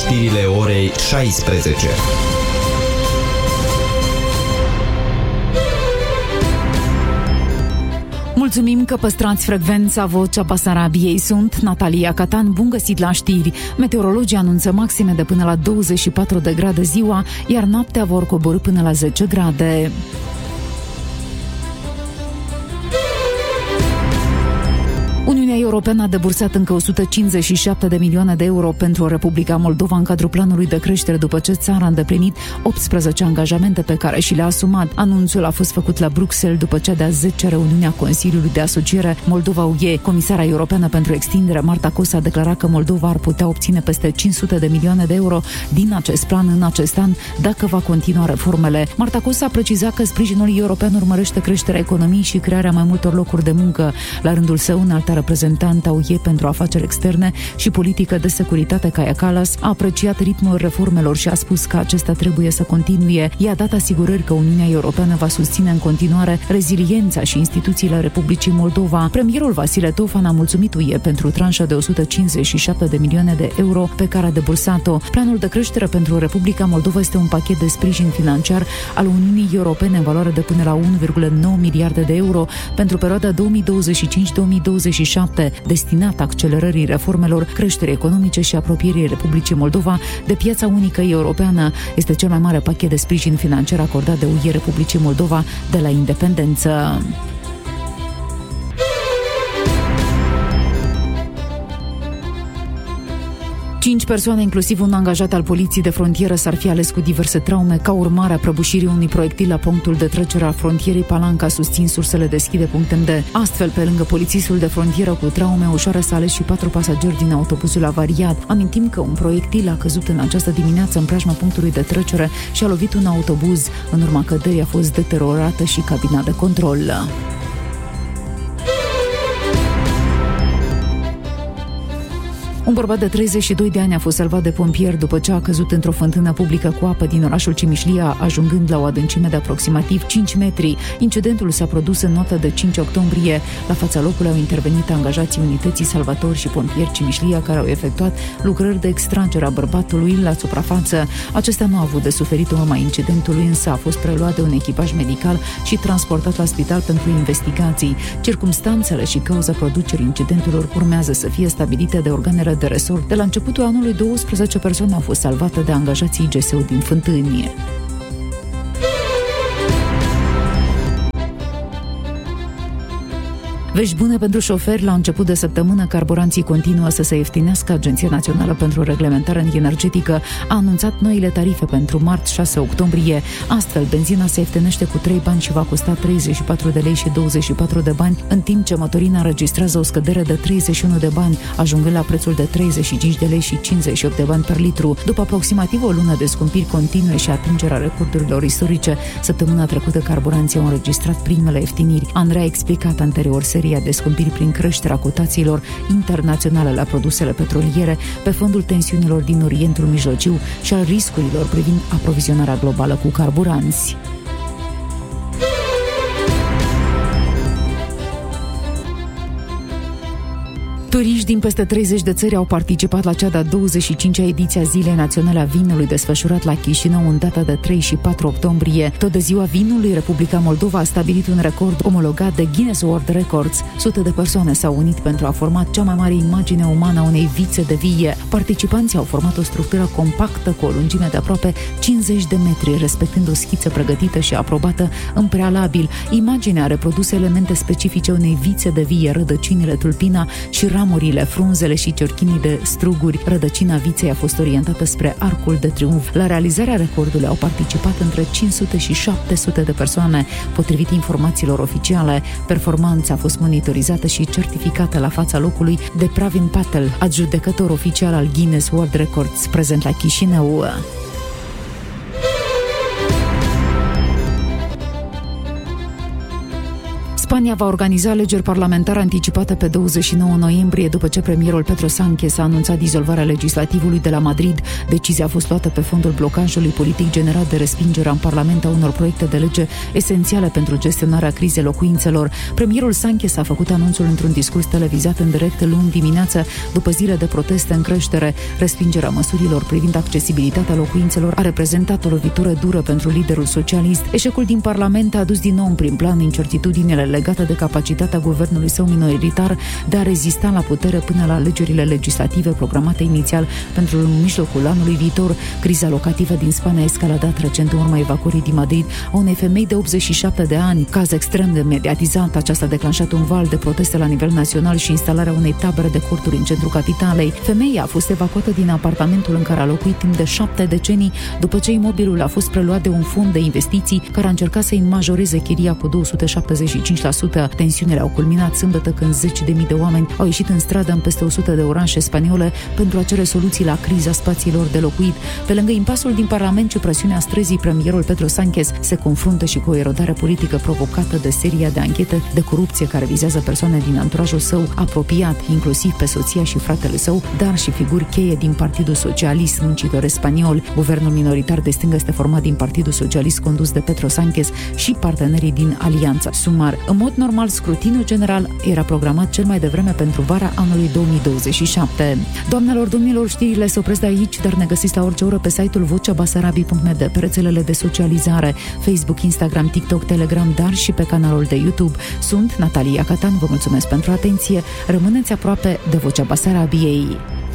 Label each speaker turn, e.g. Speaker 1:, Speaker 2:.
Speaker 1: știrile orei 16.
Speaker 2: Mulțumim că păstrați frecvența Vocea Basarabiei. Sunt Natalia Catan, bun găsit la știri. Meteorologii anunță maxime de până la 24 de grade ziua, iar noaptea vor coborî până la 10 grade. Uniunea Europeană a debursat încă 157 de milioane de euro pentru Republica Moldova în cadrul planului de creștere după ce țara a îndeplinit 18 angajamente pe care și le-a asumat. Anunțul a fost făcut la Bruxelles după cea de-a 10-a reuniune a Consiliului de Asociere Moldova-UE. Comisara europeană pentru extindere, Marta Kos, a declarat că Moldova ar putea obține peste 500 de milioane de euro din acest plan în acest an dacă va continua reformele. Marta Kos a precizat că sprijinul european urmărește creșterea economiei și crearea mai multor locuri de muncă. La rândul său, înalta reprezentantă UE pentru afaceri externe și politică de securitate, Kaja Kallas, a apreciat ritmul reformelor și a spus că acesta trebuie să continue. I-a dat asigurări că Uniunea Europeană va susține în continuare reziliența și instituțiile Republicii Moldova. Premierul Vasile Tofan a mulțumit UE pentru tranșa de 157 de milioane de euro pe care a debursat-o. Planul de creștere pentru Republica Moldova este un pachet de sprijin financiar al Uniunii Europene în valoare de până la 1,9 miliarde de euro pentru perioada 2025-2027, destinat accelerării reformelor, creșterii economice și apropierii Republicii Moldova de piața unică europeană. Este cel mai mare pachet de sprijin financiar acordat de UE Republicii Moldova de la independență. Cinci persoane, inclusiv un angajat al poliției de frontieră, s-ar fi ales cu diverse traume ca urmare a prăbușirii unui proiectil la punctul de trecere a frontierei Palanca, susțin sursele Deschide.md. Astfel, pe lângă polițistul de frontieră cu traume ușoare, s-a ales și 4 pasageri din autobuzul avariat. Amintim că un proiectil a căzut în această dimineață în preajma punctului de trecere și a lovit un autobuz. În urma căderii a fost deteriorată și cabina de control. Un bărbat de 32 de ani a fost salvat de pompieri după ce a căzut într-o fântână publică cu apă din orașul Cimișlia, ajungând la o adâncime de aproximativ 5 metri. Incidentul s-a produs în noaptea de 5 octombrie. La fața locului au intervenit angajații unității salvatori și pompieri Cimișlia, care au efectuat lucrări de extragere a bărbatului la suprafață. Acesta nu a avut de suferit în urma incidentului, însă a fost preluat de un echipaj medical și transportat la spital pentru investigații. Circumstanțele și cauza producerii incidentelor urmează să fie stabilite de organele de resort. De la începutul anului, 12 persoane au fost salvate de angajații GSU din fântâni. Vești bune pentru șoferi. La început de săptămână, carburanții continuă să se ieftinească. Agenția Națională pentru Reglementare Energetică a anunțat noile tarife pentru marți 6 octombrie. Astfel, benzina se ieftinește cu 3 bani și va costa 34 de lei și 24 de bani, în timp ce motorina înregistrează o scădere de 31 de bani, ajungând la prețul de 35 de lei și 58 de bani per litru. După aproximativ o lună de scumpiri continue și atingerea recordurilor istorice, săptămâna trecută carburanții au înregistrat primele ieftiniri. ANRE a explicat anterior seria de scumpiri prin creșterea cotațiilor internaționale la produsele petroliere pe fondul tensiunilor din Orientul Mijlociu și al riscurilor privind aprovizionarea globală cu carburanți. Turiști din peste 30 de țări au participat la cea de-a 25-a ediție a Zilei Naționale a Vinului, desfășurat la Chișinău în data de 3 și 4 octombrie. Tot de ziua vinului, Republica Moldova a stabilit un record omologat de Guinness World Records. Sute de persoane s-au unit pentru a forma cea mai mare imagine umană a unei vițe de vie. Participanții au format o structură compactă cu o lungime de aproape 50 de metri, respectând o schiță pregătită și aprobată în prealabil. Imaginea reproduse elemente specifice unei vițe de vie, rădăcinile, tulpina și ramurile, frunzele și ciorchinii de struguri. Rădăcina viței a fost orientată spre Arcul de Triunf. La realizarea recordului au participat între 500 și 700 de persoane. Potrivit informațiilor oficiale, performanța a fost monitorizată și certificată la fața locului de Pravin Patel, adjudecător oficial al Guinness World Records, prezent la Chișinău. Spania va organiza alegeri parlamentare anticipate pe 29 noiembrie, după ce premierul Pedro Sánchez a anunțat dizolvarea legislativului de la Madrid. Decizia a fost luată pe fondul blocajului politic generat de respingerea în Parlament a unor proiecte de lege esențiale pentru gestionarea crizei locuințelor. Premierul Sánchez a făcut anunțul într-un discurs televizat în direct luni dimineață, după zile de proteste în creștere. Respingerea măsurilor privind accesibilitatea locuințelor a reprezentat o lovitură dură pentru liderul socialist. Eșecul din Parlament a adus din nou în prim plan incertitudinile legate de capacitatea guvernului său minoritar de a rezista la putere până la alegerile legislative programate inițial pentru mijlocul anului viitor. Criza locativă din Spania a escaladat recent în urma evacuării din Madrid a unei femei de 87 de ani, caz extrem de mediatizat. Aceasta a declanșat un val de proteste la nivel național și instalarea unei tabere de corturi în centrul capitalei. Femeia a fost evacuată din apartamentul în care a locuit timp de 7 decenii, după ce imobilul a fost preluat de un fond de investiții care a încercat să-i majoreze chiria cu 275%. Tensiunile au culminat sâmbătă când zeci de mii de oameni au ieșit în stradă în peste 100 de orașe spaniole pentru a cere soluții la criza spațiilor de locuit. Pe lângă impasul din Parlament și presiunea străzii, premierul Pedro Sánchez se confruntă și cu o erodare politică provocată de seria de anchete de corupție care vizează persoane din anturajul său apropiat, inclusiv pe soția și fratele său, dar și figuri cheie din Partidul Socialist Muncitor Spaniol. Guvernul minoritar de stânga este format din Partidul Socialist condus de Pedro Sánchez și partenerii din Alianța Sumar. În mod normal, scrutinul general era programat cel mai devreme pentru vara anului 2027. Doamnelor, domnilor, știrile se opresc de aici, dar ne găsiți la orice oră pe site-ul voceabasarabiei.md, pe rețelele de socializare, Facebook, Instagram, TikTok, Telegram, dar și pe canalul de YouTube. Sunt Natalia Catan, vă mulțumesc pentru atenție. Rămâneți aproape de Vocea Basarabiei.